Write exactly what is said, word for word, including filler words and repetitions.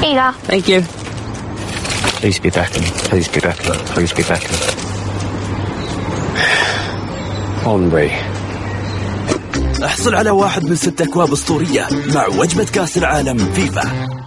Here you go. Thank you. Please be back to me. Please be back to me. Please be back to me. Henri. احصل على واحد من ست أكواب أسطورية مع وجبة كأس العالم فيفا.